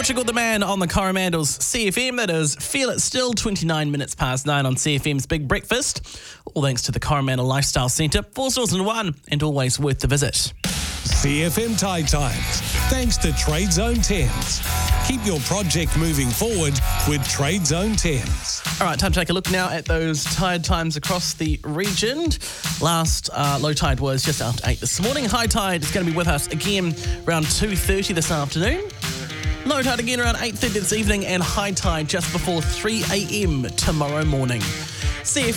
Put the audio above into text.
Patrick with the man on the Coromandels CFM. That is Feel It Still, 29 minutes past 9 on CFM's Big Breakfast. All thanks to the Coromandel Lifestyle Centre. 4 stores in one and always worth the visit. CFM Tide Times, thanks to Trade Zone 10s. Keep your project moving forward with Trade Zone 10s. All right, time to take a look now at those tide times across the region. Last low tide was just after 8 this morning. High tide is going to be with us again around 2:30 this afternoon. Low tide again around 8:30 this evening, and high tide just before 3 a.m. tomorrow morning. CFM